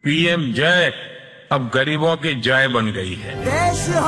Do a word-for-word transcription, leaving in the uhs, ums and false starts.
PM जय अब गरीबों की जय बन गई है। देश